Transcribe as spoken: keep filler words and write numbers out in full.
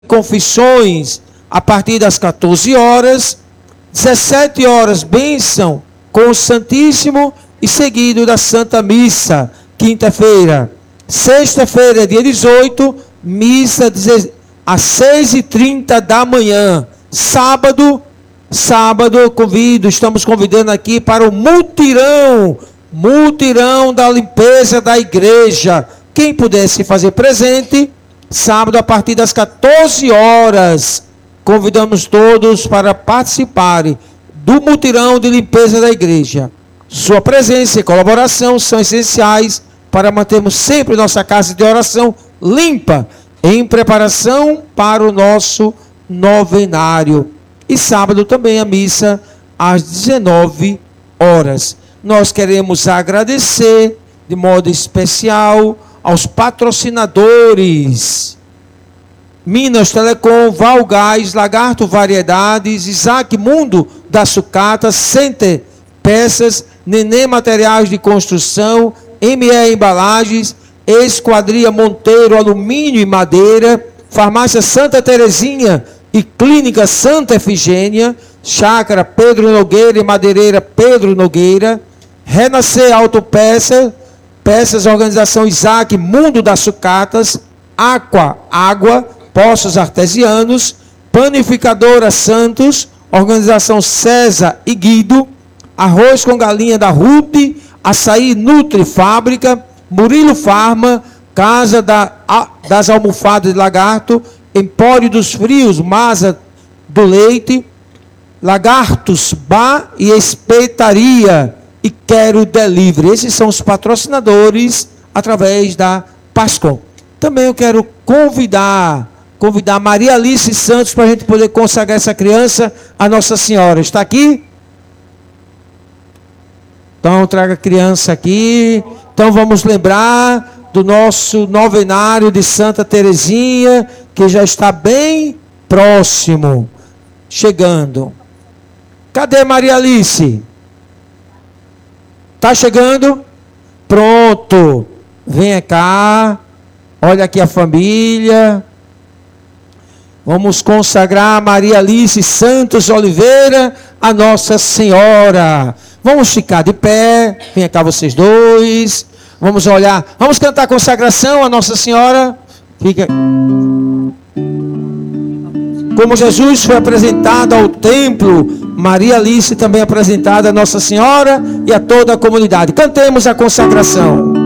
confissões a partir das quatorze horas, dezessete horas, bênção com o Santíssimo e seguido da Santa Missa, quinta-feira. Sexta-feira, dia dezoito, missa às seis e trinta da manhã. Sábado, sábado eu convido, estamos convidando aqui para o mutirão, mutirão da limpeza da igreja. Quem pudesse fazer presente, sábado a partir das quatorze horas, convidamos todos para participarem do mutirão de limpeza da igreja. Sua presença e colaboração são essenciais para mantermos sempre nossa casa de oração limpa, em preparação para o nosso novenário. E sábado também a missa às dezenove horas. Nós queremos agradecer de modo especial aos patrocinadores: Minas Telecom, Valgás, Lagarto Variedades, Isaac Mundo da Sucata, Center Peças, Nenê Materiais de Construção, M E Embalagens, Esquadria Monteiro Alumínio e Madeira, Farmácia Santa Terezinha e Clínica Santa Efigênia, Chácara Pedro Nogueira e Madeireira Pedro Nogueira, Renascer Autopeça, Peças Organização Isaac Mundo das Sucatas, Aqua Água, Poços Artesianos, Panificadora Santos, Organização César e Guido, Arroz com Galinha da Ruth, Açaí Nutri Fábrica, Murilo Farma, Casa da, a, das Almofadas de Lagarto, Empório dos Frios, Masa do Leite, Lagartos Bar e Espetaria e Quero Delivery. Esses são os patrocinadores através da Pascom. Também eu quero convidar, convidar Maria Alice Santos para a gente poder consagrar essa criança a Nossa Senhora. Está aqui? Então traga a criança aqui. Então vamos lembrar do nosso novenário de Santa Terezinha, que já está bem próximo, chegando. Cadê Maria Alice? Está chegando? Pronto. Venha cá. Olha aqui a família. Vamos consagrar Maria Alice Santos Oliveira a Nossa Senhora. Vamos ficar de pé. Venha cá vocês dois. Vamos olhar. Vamos cantar a consagração a Nossa Senhora. Fica. Como Jesus foi apresentado ao templo, Maria Alice também apresentada a Nossa Senhora e a toda a comunidade. Cantemos a consagração.